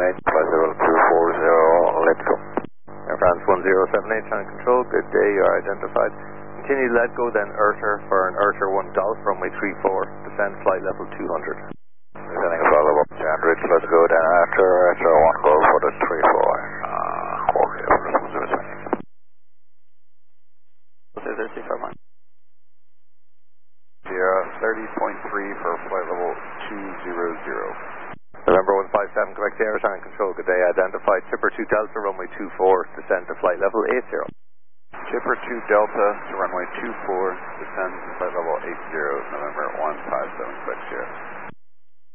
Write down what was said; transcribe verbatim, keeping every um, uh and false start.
eight, flight level two four zero, let's go. Air France one zero seven eight, trying to control, good day, you are identified. Continue let go, then Erter for an Erter one Golf, runway three four, descend flight level two hundred. Descending a flight level Cambridge, let's go down after after one Golf for the three four. Uh, okay, for the zero seven eight. zero three four one. Sierra thirty point three for flight level two zero zero. November one five seven, correct air time control, good day, identified. Chipper two Delta, runway two four, descend to flight level eight zero. Chipper two Delta to runway two four, descend to flight level eight zero, November one five seven, correct Sierra.